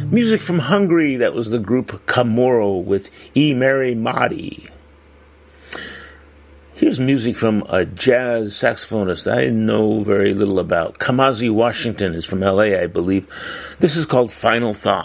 Music from Hungary, that was the group Kamoro with E Mary Madi. Here's music from a jazz saxophonist I know very little about. Kamasi Washington is from LA, I believe. This is called Final Thought.